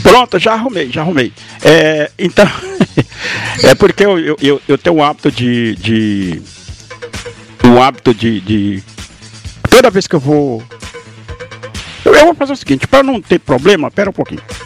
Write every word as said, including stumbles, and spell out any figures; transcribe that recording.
Pronto, já arrumei, já arrumei. É, então, é porque eu, eu, eu, eu tenho um hábito de. de um hábito de, de. Toda vez que eu vou. Eu, eu vou fazer o seguinte, para não ter problema, pera um pouquinho.